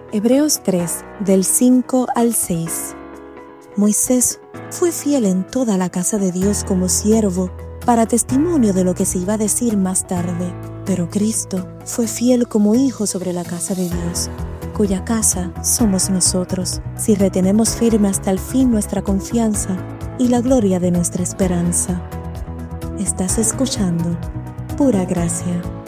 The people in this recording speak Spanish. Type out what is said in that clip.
Hebreos 3, del 5 al 6. Moisés fue fiel en toda la casa de Dios como siervo, para testimonio de lo que se iba a decir más tarde. Pero Cristo fue fiel como hijo sobre la casa de Dios, cuya casa somos nosotros, si retenemos firme hasta el fin nuestra confianza y la gloria de nuestra esperanza. Estás escuchando Pura Gracia.